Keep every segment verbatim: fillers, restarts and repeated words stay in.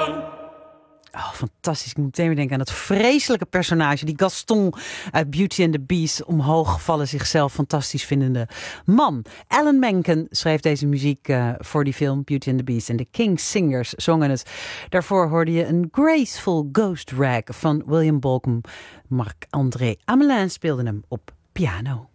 Oh, fantastisch. Ik moet meteen weer denken aan dat vreselijke personage. Die Gaston uit Beauty and the Beast. Omhoog gevallen, zichzelf fantastisch vindende man. Alan Menken schreef deze muziek uh, voor die film Beauty and the Beast. En de King's Singers zongen het. Daarvoor hoorde je een Graceful Ghost Rag van William Bolcom. Marc-André Amelin speelde hem op piano.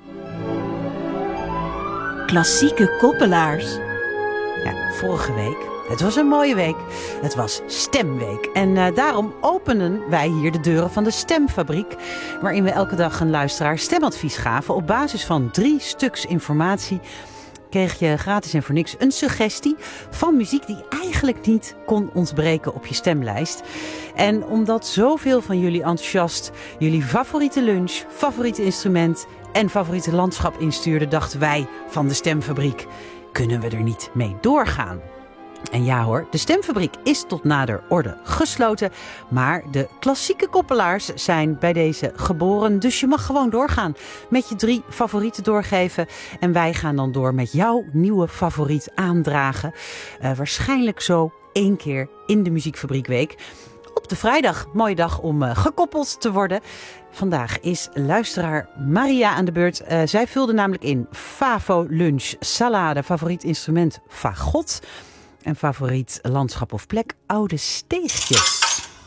Klassieke koppelaars. Ja, vorige week. Het was een mooie week. Het was Stemweek. En uh, daarom openen wij hier de deuren van de Stemfabriek. Waarin we elke dag een luisteraar stemadvies gaven. Op basis van drie stuks informatie kreeg je gratis en voor niks een suggestie van muziek die eigenlijk niet kon ontbreken op je stemlijst. En omdat zoveel van jullie enthousiast jullie favoriete lunch, favoriete instrument en favoriete landschap instuurden, dachten wij van de Stemfabriek, kunnen we er niet mee doorgaan? En ja hoor, de Stemfabriek is tot nader orde gesloten. Maar de klassieke koppelaars zijn bij deze geboren. Dus je mag gewoon doorgaan met je drie favorieten doorgeven. En wij gaan dan door met jouw nieuwe favoriet aandragen. Uh, waarschijnlijk zo één keer in de Muziekfabriekweek. Op de vrijdag, mooie dag om uh, gekoppeld te worden. Vandaag is luisteraar Maria aan de beurt. Uh, zij vulde namelijk in Favo lunch salade, favoriet instrument fagot. En favoriet landschap of plek, Oude Steegjes.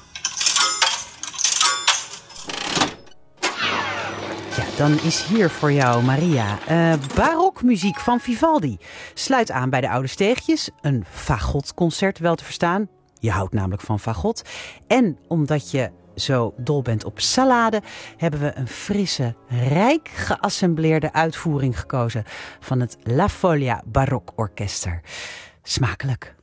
Ja, dan is hier voor jou, Maria, uh, barokmuziek van Vivaldi. Sluit aan bij de Oude Steegjes. Een fagotconcert, wel te verstaan. Je houdt namelijk van fagot. En omdat je zo dol bent op salade, hebben we een frisse, rijk geassembleerde uitvoering gekozen van het La Foglia Barokorkester. Smakelijk.